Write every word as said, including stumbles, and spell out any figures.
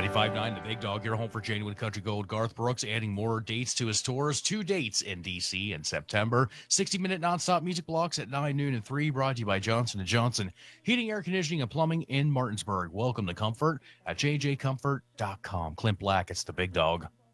ninety-five point nine The Big Dog, your home for genuine country gold. Garth Brooks adding more dates to his tours. Two dates in D C in September. sixty-minute nonstop music blocks at nine, noon, and three, brought to you by Johnson and Johnson. Heating, air conditioning, and plumbing in Martinsburg. Welcome to Comfort at j j comfort dot com. Clint Black, it's The Big Dog.